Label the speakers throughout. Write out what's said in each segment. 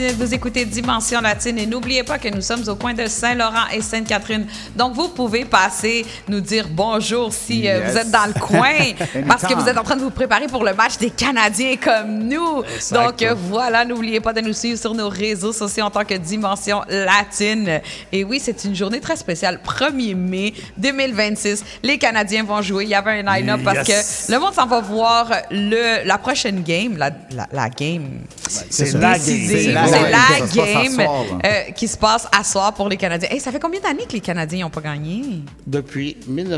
Speaker 1: Vous écoutez Dimension Latine et n'oubliez pas que nous sommes au coin de Saint-Laurent et Sainte-Catherine. Donc, vous pouvez passer, nous dire bonjour si vous êtes dans le coin parce que vous êtes en train de vous préparer pour le match des Canadiens comme nous. Exact. Donc, voilà, n'oubliez pas de nous suivre sur nos réseaux sociaux en tant que Dimension Latine. Et oui, c'est une journée très spéciale. 1er mai 2026, les Canadiens vont jouer. Il y avait un line-up parce que le monde s'en va voir la prochaine game, la game.
Speaker 2: C'est la game.
Speaker 1: C'est la game qui se passe à soir pour les Canadiens. Hey, ça fait combien d'années que les Canadiens n'ont pas gagné?
Speaker 2: Depuis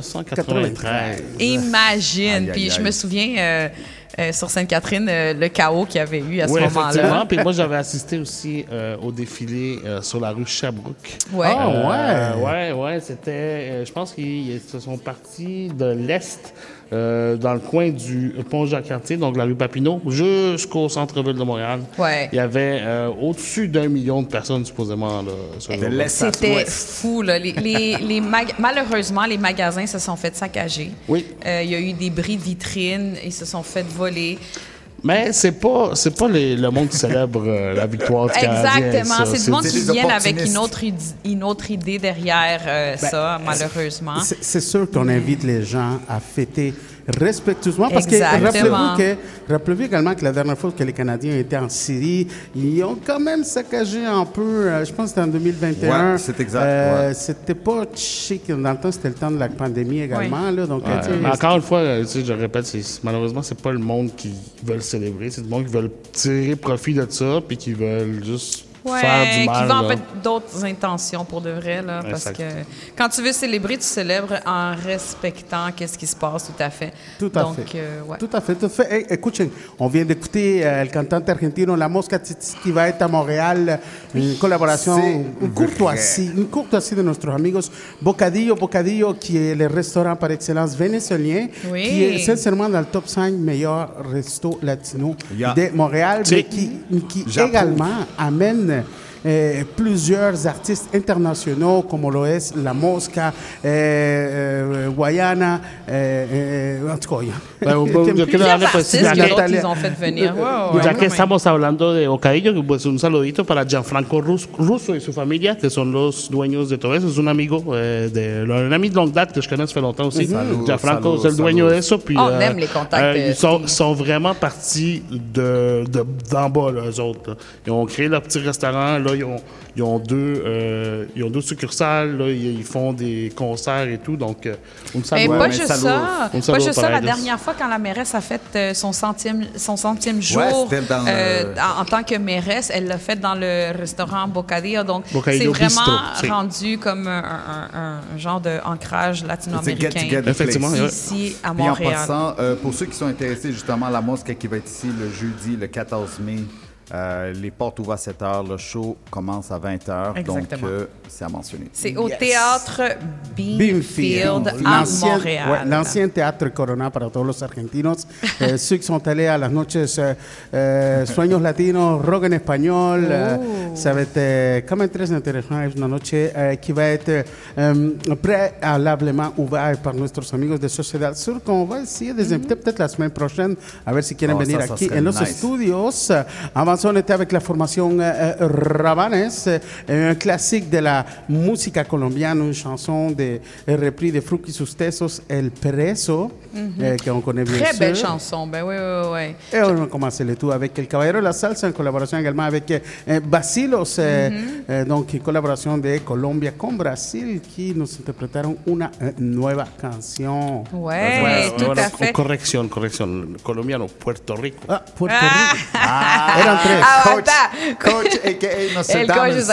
Speaker 2: 1993.
Speaker 1: Imagine. Puis je me souviens sur Sainte-Catherine, le chaos qu'il y avait eu à ce moment-là.
Speaker 2: Effectivement. Puis moi, j'avais assisté aussi au défilé sur la rue Sherbrooke.
Speaker 1: Ouais.
Speaker 2: Ouais. C'était... je pense qu'ils se sont partis de l'Est dans le coin du pont Jacques-Cartier, donc la rue Papineau, jusqu'au centre-ville de Montréal.
Speaker 1: Ouais.
Speaker 2: Il y avait au-dessus d'1 million de personnes, supposément. Là,
Speaker 1: c'était fou. Là. Malheureusement, les magasins se sont fait saccager.
Speaker 2: Oui.
Speaker 1: Il y a eu des bris de vitrines. Ils se sont fait voler.
Speaker 2: Mais c'est pas le monde qui célèbre la victoire du Canadien.
Speaker 1: Exactement. C'est du monde qui vient avec une autre idée derrière ça, malheureusement.
Speaker 3: C'est sûr qu'on invite les gens à fêter respectueusement parce que rappelez-vous également que la dernière fois que les Canadiens étaient en Syrie, ils ont quand même saccagé un peu, je pense que c'était en 2021.
Speaker 4: Ouais, c'est exact.
Speaker 3: C'était pas chic. Dans le temps, c'était le temps de la pandémie également. Là, donc,
Speaker 2: mais encore une fois, je répète, malheureusement, c'est pas le monde qui veut célébrer, c'est le monde qui veut tirer profit de ça puis qui veulent juste faire du mal.
Speaker 1: Qui va en fait d'autres intentions pour de vrai, là, parce que quand tu veux célébrer, tu célèbres en respectant qu'est-ce qui se passe, tout à fait.
Speaker 3: Tout à fait. Hey, écoute, on vient d'écouter el cantante argentino La Mosca qui va être à Montréal, une collaboration, une courtoisie de nuestros amigos Bocadillo, qui est le restaurant par excellence vénézuélien, qui est sincèrement dans le top 5 meilleurs restos latinos de Montréal, mais qui également amène plusieurs artistes internationaux comme lo es La Mosca, Guayana, en tout cas.
Speaker 1: Plusieurs artistes qu'ils ont fait venir.
Speaker 2: Ya que estamos hablando de Bocadillo, pues un saludito para Gianfranco Russo y su familia, que son los dueños de todo eso. Es un amigo un ami de longue date que je connais, ça fait longtemps aussi. Gianfranco, c'est le dueño de eso. Puis,
Speaker 1: on aime les contacts.
Speaker 2: Ils sont vraiment partis d'en bas, là, eux autres. Là. Ils ont créé leur petit restaurant. Là, ils ont deux succursales. Là, ils font des concerts et tout. Donc,
Speaker 1: pas juste ça. La dernière fois, quand la mairesse a fait son centième jour en tant que mairesse, elle l'a fait dans le restaurant Bocadillo. Donc, c'est vraiment rendu comme un genre d'ancrage latino-américain ici à Montréal.
Speaker 4: Et en passant, pour ceux qui sont intéressés justement à La Mosca qui va être ici le jeudi, le 14 mai, les portes ouvrent à 7 h, le show commence à 20 h.
Speaker 1: Exactement.
Speaker 4: Donc, c'est à mentionner.
Speaker 1: C'est au théâtre Beanfield à Montréal.
Speaker 3: L'ancien théâtre Corona para todos los argentinos. Ceux qui sont allés à las noches Sueños Latinos, rock en espagnol. Ça va être quand même très intéressant. Es una noche qui va être préalablement ouverte par nuestros amigos de Sociedad Sur, qu'on va essayer de les inviter peut-être la semaine prochaine à ver si quieren venir aquí en los estudios. Avant ça, on était avec la formation Rabanes, un classique de la música colombiana, une chanson de repris de Fruki Sustesos, El Preso, qu'on connaît bien sûr.
Speaker 1: Très belle chanson, oui.
Speaker 3: Et on va commencer le tout avec El Caballero de la Salsa, en collaboration également avec Basilos, donc collaboration de Colombia con Brasil, qui nous interprétaron una nueva canción.
Speaker 1: Oui, tout à fait.
Speaker 2: Corrección, colombiano, Puerto Rico.
Speaker 3: Puerto Rico.
Speaker 4: Eran tres. Coach, a.k.a. Nostradamus.